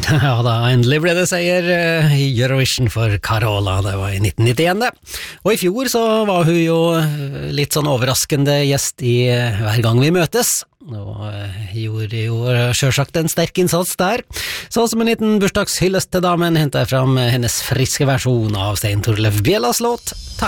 Ja da, endelig ble det seier i Eurovision for Carola, det var i 1991 det. Og i fjor så var hun jo litt sånn overraskende gjest i Hver gang vi møtes, og gjorde jo selvsagt en sterk innsats der. Så som en liten bursdagshyllest til damen hentet jeg fram hennes friske versjon av Stein Torleif Bjellas låt Takk.